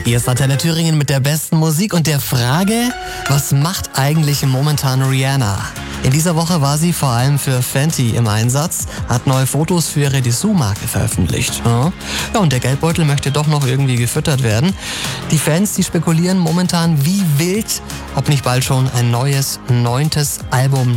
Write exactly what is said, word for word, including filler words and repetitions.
Hier ist Antenne Thüringen mit der besten Musik und der Frage, was macht eigentlich momentan Rihanna? In dieser Woche war sie vor allem für Fenty im Einsatz, hat neue Fotos für ihre Dessous-Marke veröffentlicht. Ja, und der Geldbeutel möchte doch noch irgendwie gefüttert werden. Die Fans, die spekulieren momentan wie wild, ob nicht bald schon ein neues, neuntes Album